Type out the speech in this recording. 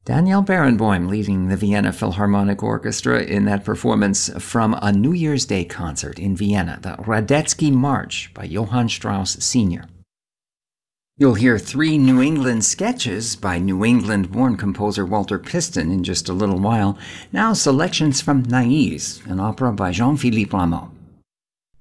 Daniel Barenboim leading the Vienna Philharmonic Orchestra in that performance from a New Year's Day concert in Vienna, the Radetzky March by Johann Strauss Sr. You'll hear 3 New England sketches by New England-born composer Walter Piston in just a little while. Now, selections from Naiz, an opera by Jean-Philippe Rameau.